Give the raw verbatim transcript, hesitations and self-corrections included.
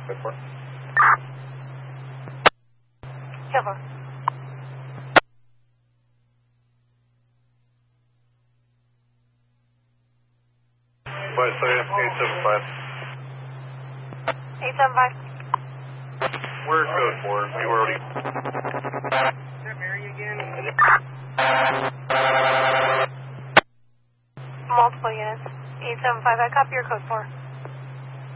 Code four. Code four. Five seven eight seven five. eight seven five. We're code four. You already. Is that Mary again? Multiple units. eight seven five, I copy your code four.